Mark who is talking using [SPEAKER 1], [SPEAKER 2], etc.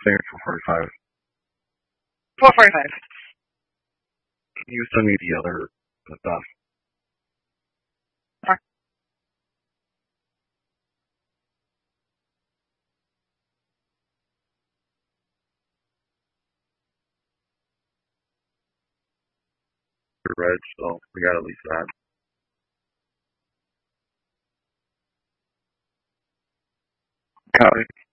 [SPEAKER 1] saying 445.
[SPEAKER 2] 445.
[SPEAKER 1] You send me the other stuff. Reg, so we got at least that. Copy.